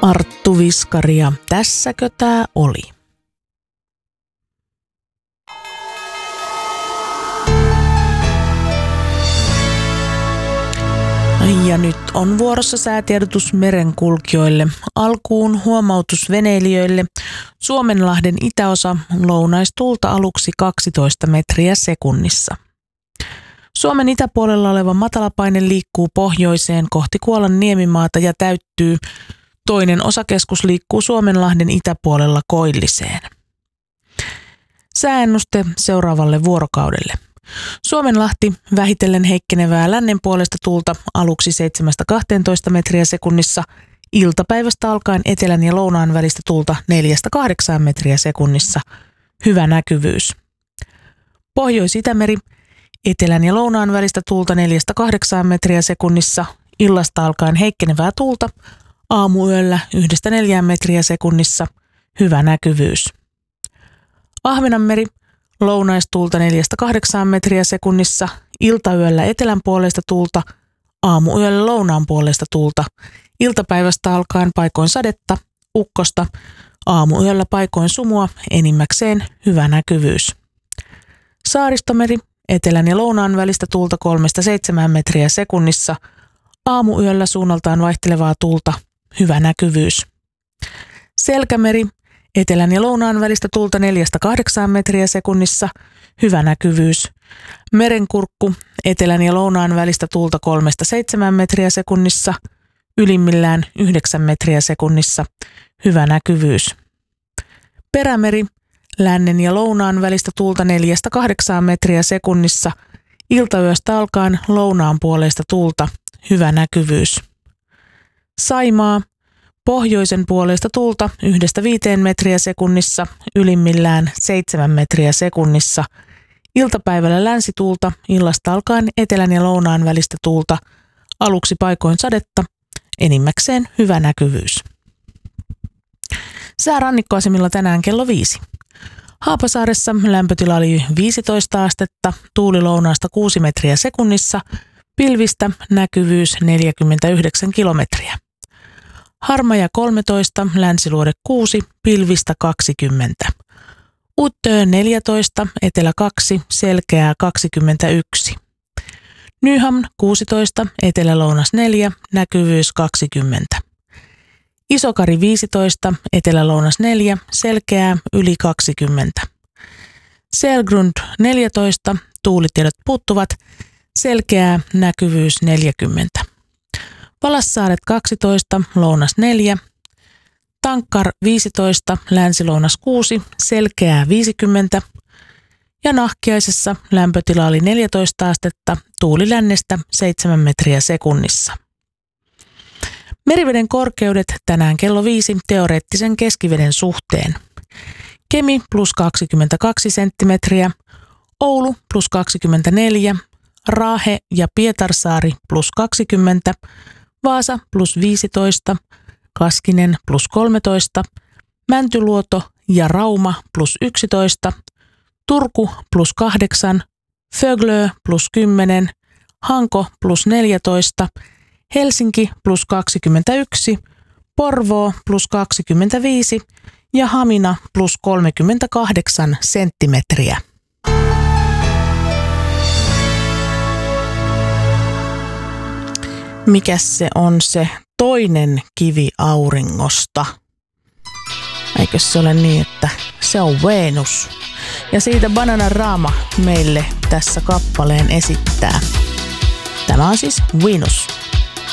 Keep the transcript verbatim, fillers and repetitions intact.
Arttu Viskari ja Tässäkö tää oli? Ja nyt on vuorossa säätiedotus merenkulkijoille. Alkuun huomautus veneilijöille. Suomenlahden itäosa lounaistuulta aluksi kaksitoista metriä sekunnissa. Suomen itäpuolella oleva matalapaine liikkuu pohjoiseen kohti Kuolan niemimaata ja täyttyy. Toinen osakeskus liikkuu Suomenlahden itäpuolella koilliseen. Sääennuste seuraavalle vuorokaudelle. Suomenlahti vähitellen heikkenevää lännen puolesta tuulta aluksi seitsemästä kahteentoista metriä sekunnissa, iltapäivästä alkaen etelän ja lounaan välistä tuulta neljästä kahdeksaan metriä sekunnissa, hyvä näkyvyys. Pohjois-Itämeri, etelän ja lounaan välistä tuulta neljästä kahdeksaan metriä sekunnissa, illasta alkaen heikkenevää tuulta, aamuyöllä yhdestä neljään metriä sekunnissa, hyvä näkyvyys. Ahvenanmeri, lounaistuulta neljästä kahdeksaan metriä sekunnissa, iltayöllä etelän puolesta tuulta, aamuyöllä lounaan puolesta tuulta, iltapäivästä alkaen paikoin sadetta, ukkosta, aamuyöllä paikoin sumua, enimmäkseen hyvä näkyvyys. Saaristomeri, etelän ja lounaan välistä tuulta kolmesta seitsemään metriä sekunnissa, aamuyöllä suunnaltaan vaihtelevaa tuulta, hyvä näkyvyys. Selkämeri, etelän ja lounaan välistä tuulta neljästä kahdeksaan metriä sekunnissa, hyvä näkyvyys. Merenkurkku, etelän ja lounaan välistä tuulta kolmesta seitsemään metriä sekunnissa, ylimmillään yhdeksän metriä sekunnissa, hyvä näkyvyys. Perämeri, lännen ja lounaan välistä tuulta neljästä kahdeksaan metriä sekunnissa, iltayöstä alkaen lounaan puoleista tuulta, hyvä näkyvyys. Saimaa, pohjoisen puolesta tuulta yhdestä viiteen metriä sekunnissa, ylimmillään seitsemän metriä sekunnissa, iltapäivällä länsituulta, illasta alkaen etelän ja lounaan välistä tuulta, aluksi paikoin sadetta, enimmäkseen hyvä näkyvyys. Sää rannikkoasemilla tänään kello viisi. Haapasaaressa lämpötila oli viisitoista astetta, tuuli lounaasta kuusi metriä sekunnissa, pilvistä näkyvyys neljäkymmentäyhdeksän kilometriä. Harmaja kolmetoista, Länsiluode kuusi, pilvistä kaksikymmentä. Uttöö neljätoista, Etelä kaksi, selkeää kaksikymmentäyksi. Nyham kuusitoista, Etelä-lounas neljä, näkyvyys kaksikymmentä. Isokari viisitoista, Etelä-lounas neljä, selkeää yli kaksikymmentä. Selgrund neljätoista, tuulitiedot puuttuvat, selkeää näkyvyys neljäkymmentä. Valassaaret kaksitoista, lounas neljä, Tankkar viisitoista, länsilounas kuusi, selkeää viisikymmentä ja Nahkiaisessa lämpötila oli neljätoista astetta, tuuli lännestä seitsemän metriä sekunnissa. Meriveden korkeudet tänään kello viisi teoreettisen keskiveden suhteen. Kemi plus kaksikymmentäkaksi senttimetriä, Oulu plus kaksikymmentäneljä, Raahe ja Pietarsaari plus kaksikymmentä, Vaasa plus viisitoista, Kaskinen plus kolmetoista, Mäntyluoto ja Rauma plus yksitoista, Turku plus kahdeksan, Föglö plus kymmenen, Hanko plus neljätoista, Helsinki plus kaksikymmentäyksi, Porvoo plus kaksikymmentäviisi ja Hamina plus kolmekymmentäkahdeksan senttimetriä. Mikäs se on se toinen kivi auringosta? Eikö se ole niin, että se on Venus? Ja siitä Bananarama meille tässä kappaleen esittää. Tämä on siis Venus.